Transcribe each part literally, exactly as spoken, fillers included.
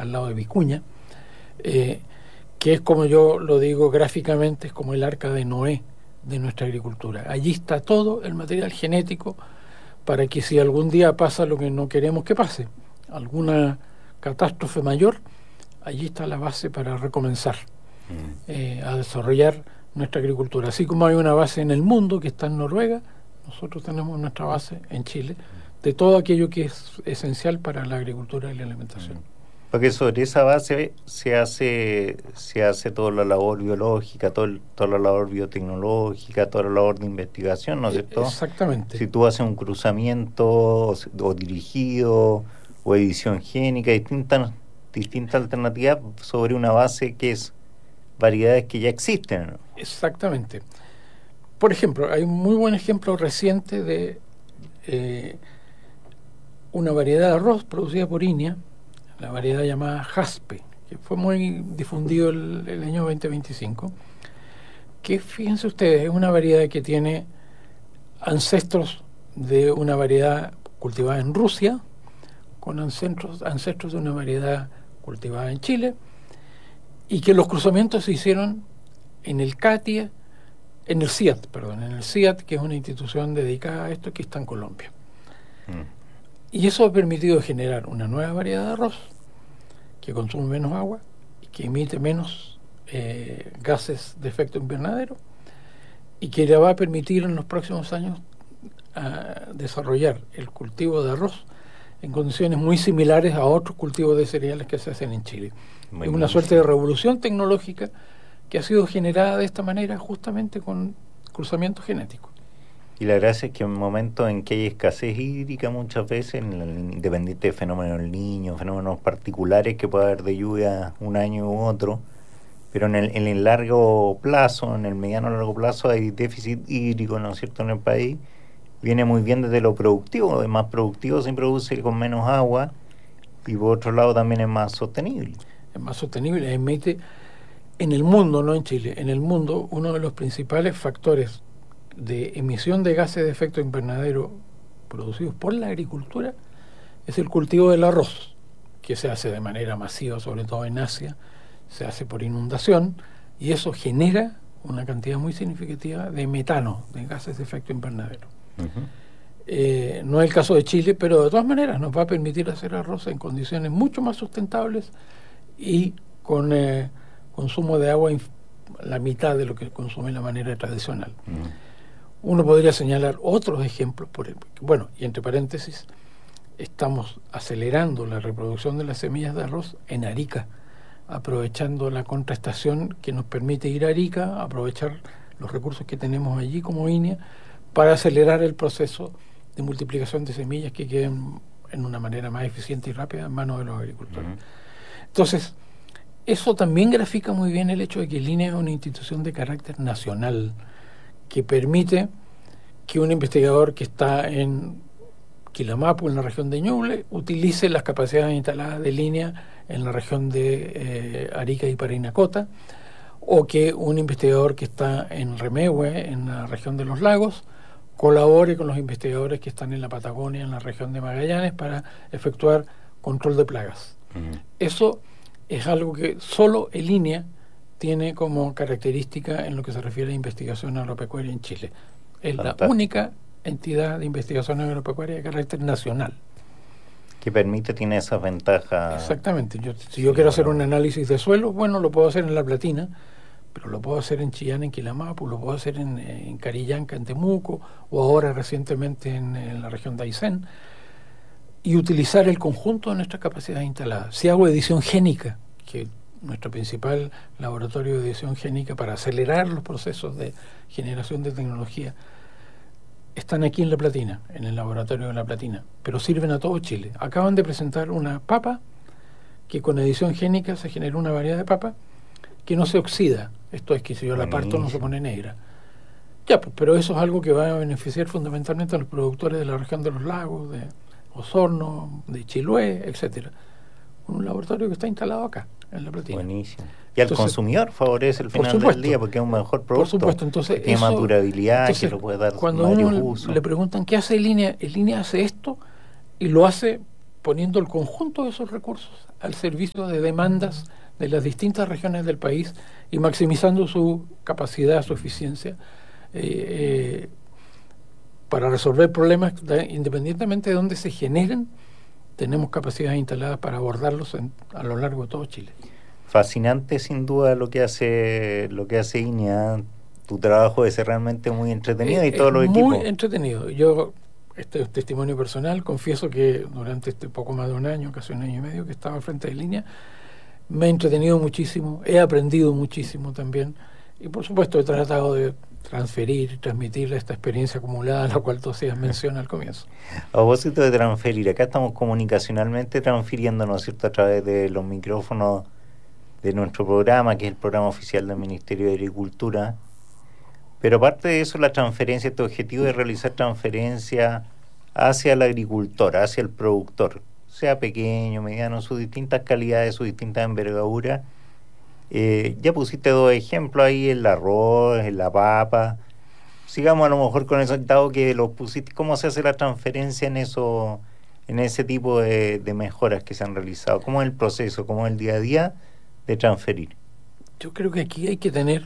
al lado de Vicuña, eh, que es, como yo lo digo gráficamente, es como el arca de Noé de nuestra agricultura. Allí está todo el material genético para que si algún día pasa lo que no queremos que pase, alguna catástrofe mayor, allí está la base para recomenzar mm. eh, a desarrollar nuestra agricultura. Así como hay una base en el mundo que está en Noruega, nosotros tenemos nuestra base en Chile, de todo aquello que es esencial para la agricultura y la alimentación. Porque sobre esa base se hace se hace toda la labor biológica, todo el, toda la labor biotecnológica, toda la labor de investigación, ¿no es cierto? Exactamente. Si tú haces un cruzamiento o, o dirigido o edición génica, distintas distintas alternativas sobre una base que es variedades que ya existen, ¿no? Exactamente. Por ejemplo, hay un muy buen ejemplo reciente de eh, una variedad de arroz producida por INEA, la variedad llamada Jaspe, que fue muy difundido el, el año veinte veinticinco, que fíjense ustedes, es una variedad que tiene ancestros de una variedad cultivada en Rusia, con ancestros, ancestros de una variedad cultivada en Chile, y que los cruzamientos se hicieron en el CATIA, en el CIAT, perdón, en el CIAT, que es una institución dedicada a esto que está en Colombia. Mm. Y eso ha permitido generar una nueva variedad de arroz que consume menos agua y que emite menos eh, gases de efecto invernadero y que le va a permitir en los próximos años uh, desarrollar el cultivo de arroz en condiciones muy similares a otros cultivos de cereales que se hacen en Chile. Muy es una suerte de revolución tecnológica que ha sido generada de esta manera justamente con cruzamiento genético. Y la gracia es que en momentos en que hay escasez hídrica muchas veces, en el, independiente de fenómenos del Niño, fenómenos particulares que puede haber de lluvia un año u otro, pero en el, en el largo plazo, en el mediano largo plazo hay déficit hídrico, ¿no es cierto?, en el país, viene muy bien desde lo productivo, es más productivo, se produce con menos agua y por otro lado también es más sostenible. Es más sostenible, emite en el mundo, no en Chile, en el mundo uno de los principales factores de emisión de gases de efecto invernadero producidos por la agricultura es el cultivo del arroz, que se hace de manera masiva, sobre todo en Asia, se hace por inundación y eso genera una cantidad muy significativa de metano, de gases de efecto invernadero. Uh-huh. Eh, no es el caso de Chile, pero de todas maneras nos va a permitir hacer arroz en condiciones mucho más sustentables y con eh, consumo de agua inf- la mitad de lo que consume de la manera tradicional. Uh-huh. Uno podría señalar otros ejemplos, por ejemplo, bueno, y entre paréntesis, estamos acelerando la reproducción de las semillas de arroz en Arica, aprovechando la contraestación que nos permite ir a Arica, aprovechar los recursos que tenemos allí como INEA, para acelerar el proceso de multiplicación de semillas que queden en una manera más eficiente y rápida en manos de los agricultores. Uh-huh. Entonces, eso también grafica muy bien el hecho de que el INEA es una institución de carácter nacional, que permite que un investigador que está en Quilamapu, en la región de Ñuble, utilice las capacidades instaladas de INEA en la región de eh, Arica y Parinacota, o que un investigador que está en Remehué, en la región de los lagos, colabore con los investigadores que están en la Patagonia, en la región de Magallanes, para efectuar control de plagas. Uh-huh. Eso es algo que solo el INEA tiene como característica en lo que se refiere a investigación agropecuaria en Chile. Es Fantástico. La única entidad de investigación agropecuaria de carácter nacional. Que permite, tiene esas ventajas. Exactamente. Yo, si yo sí, quiero bueno. hacer un análisis de suelo, bueno, lo puedo hacer en La Platina, pero lo puedo hacer en Chillán, en Quilamapu, lo puedo hacer en, en Carillanca, en Temuco, o ahora recientemente en, en la región de Aysén, y utilizar el conjunto de nuestras capacidades instaladas. Si hago edición génica, que nuestro principal laboratorio de edición génica para acelerar los procesos de generación de tecnología, están aquí en La Platina, en el laboratorio de La Platina, pero sirven a todo Chile. Acaban de presentar una papa que con edición génica se generó una variedad de papa que no se oxida. Esto es que si yo la parto no se pone negra. Ya, pues, pero eso es algo que va a beneficiar fundamentalmente a los productores de la región de los lagos, de Osorno, de Chiloé, etcétera. Un laboratorio que está instalado acá, en La Platina. Buenísimo. Y al entonces, consumidor favorece el final supuesto, del día porque es un mejor producto. Por supuesto, entonces que tiene más durabilidad, entonces, que lo puede dar cuando varios uno usos. Le preguntan qué hace el INEA, el INEA hace esto y lo hace poniendo el conjunto de esos recursos al servicio de demandas de las distintas regiones del país y maximizando su capacidad, su eficiencia, eh, eh, para resolver problemas de, independientemente de dónde se generen. Tenemos capacidades instaladas para abordarlos en, a lo largo de todo Chile. Fascinante sin duda lo que hace lo que hace I N E A. Tu trabajo es realmente muy entretenido eh, y todos los equipos. Muy entretenido. Yo, este es testimonio personal, confieso que durante este poco más de un año, casi un año y medio que estaba al frente de línea, me he entretenido muchísimo, he aprendido muchísimo también y por supuesto he tratado de transferir, transmitir esta experiencia acumulada a la cual tú hacías mención al comienzo. A propósito de transferir, acá estamos comunicacionalmente transfiriendo, ¿no es cierto?, a través de los micrófonos de nuestro programa, que es el programa oficial del Ministerio de Agricultura. Pero aparte de eso, la transferencia, este objetivo de realizar transferencia hacia el agricultor, hacia el productor, sea pequeño, mediano, sus distintas calidades, sus distintas envergaduras. Eh, ya pusiste dos ejemplos ahí, el arroz, en la papa. Sigamos a lo mejor con eso, dado que los pusiste, ¿cómo se hace la transferencia en eso, en ese tipo de, de mejoras que se han realizado? ¿Cómo es el proceso, cómo es el día a día de transferir? Yo creo que aquí hay que tener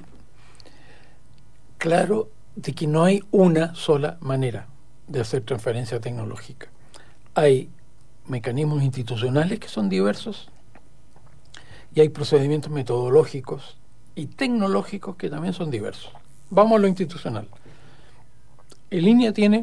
claro de que no hay una sola manera de hacer transferencia tecnológica. Hay mecanismos institucionales que son diversos y hay procedimientos metodológicos y tecnológicos que también son diversos. Vamos a lo institucional. El I N E A tiene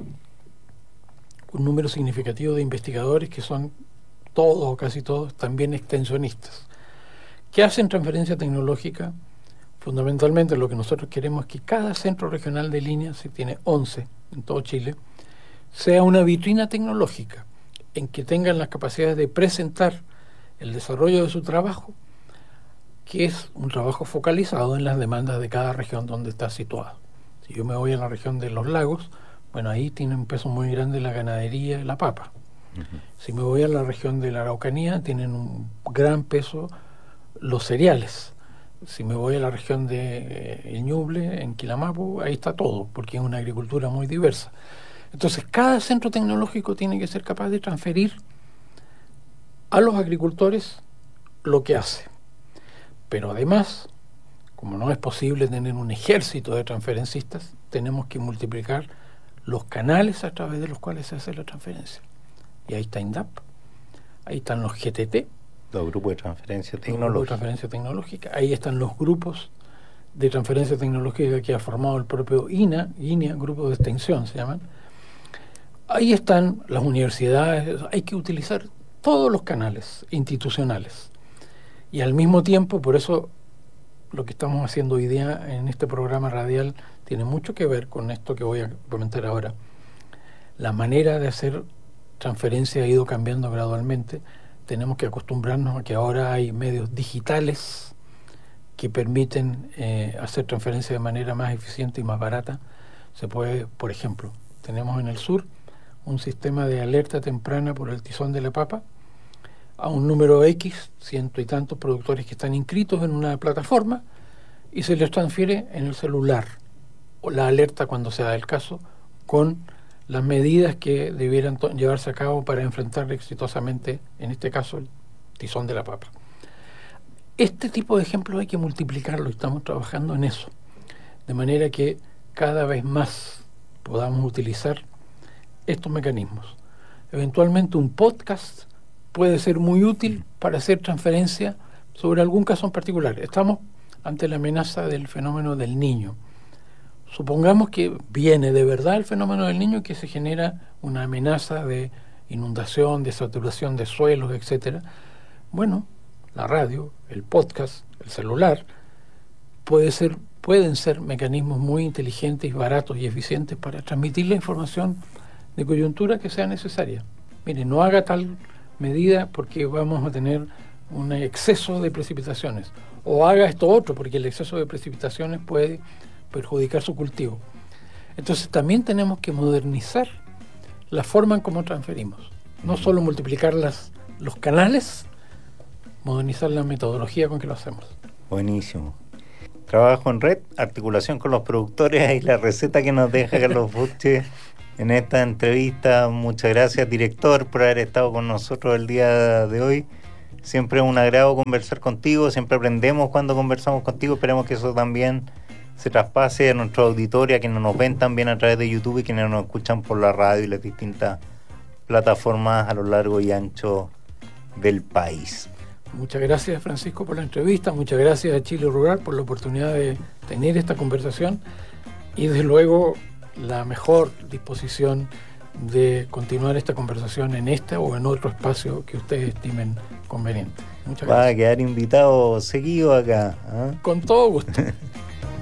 un número significativo de investigadores que son todos o casi todos también extensionistas, que hacen transferencia tecnológica. Fundamentalmente lo que nosotros queremos es que cada centro regional de línea, se tiene once en todo Chile, sea una vitrina tecnológica en que tengan las capacidades de presentar el desarrollo de su trabajo, que es un trabajo focalizado en las demandas de cada región donde está situado. Si yo me voy a la región de los lagos, bueno, ahí tiene un peso muy grande la ganadería y la papa. Uh-huh. Si me voy a la región de la Araucanía, tienen un gran peso los cereales. Si me voy a la región de eh, El Ñuble, en Quilamapu, ahí está todo, porque es una agricultura muy diversa. Entonces, cada centro tecnológico tiene que ser capaz de transferir a los agricultores lo que hace. Pero además, como no es posible tener un ejército de transferencistas, tenemos que multiplicar los canales a través de los cuales se hace la transferencia. Y ahí está INDAP, ahí están los G T T, los grupos de transferencia tecnológica. Grupos de transferencia tecnológica. Ahí están los grupos de transferencia tecnológica que ha formado el propio I N A, I N E A, Grupo de Extensión se llaman. Ahí están las universidades. Hay que utilizar todos los canales institucionales. Y al mismo tiempo, por eso lo que estamos haciendo hoy día en este programa radial tiene mucho que ver con esto que voy a comentar ahora. La manera de hacer transferencia ha ido cambiando gradualmente. Tenemos que acostumbrarnos a que ahora hay medios digitales que permiten eh, hacer transferencia de manera más eficiente y más barata. Se puede, por ejemplo, tenemos en el sur un sistema de alerta temprana por el tizón de la papa a un número X, ciento y tantos productores que están inscritos en una plataforma, y se les transfiere en el celular o la alerta cuando se da el caso, con las medidas que debieran to- llevarse a cabo para enfrentar exitosamente, en este caso, el tizón de la papa. Este tipo de ejemplos hay que multiplicarlo y estamos trabajando en eso, de manera que cada vez más podamos utilizar estos mecanismos. Eventualmente un podcast puede ser muy útil para hacer transferencia sobre algún caso en particular. Estamos ante la amenaza del fenómeno del Niño. Supongamos que viene de verdad el fenómeno del Niño, que se genera una amenaza de inundación, de saturación de suelos, etcétera. Bueno, la radio, el podcast, el celular, puede ser, pueden ser mecanismos muy inteligentes, baratos y eficientes para transmitir la información de coyuntura que sea necesaria. Mire, no haga tal medida porque vamos a tener un exceso de precipitaciones, o haga esto otro porque el exceso de precipitaciones puede perjudicar su cultivo. Entonces también tenemos que modernizar la forma en cómo transferimos, no solo multiplicar las, los canales, modernizar la metodología con que lo hacemos. Buenísimo. Trabajo en red, articulación con los productores, ahí la receta que nos deja Carlos Fuste en esta entrevista. Muchas gracias, director, por haber estado con nosotros el día de hoy. Siempre es un agrado conversar contigo, siempre aprendemos cuando conversamos contigo. Esperemos que eso también se traspase a nuestra auditoria, quienes nos ven también a través de YouTube y quienes nos escuchan por la radio y las distintas plataformas a lo largo y ancho del país. Muchas gracias, Francisco, por la entrevista. Muchas gracias a Chile Rural por la oportunidad de tener esta conversación y, desde luego, la mejor disposición de continuar esta conversación en este o en otro espacio que ustedes estimen conveniente. Muchas gracias. Va a quedar invitado seguido acá, ¿eh? Con todo gusto.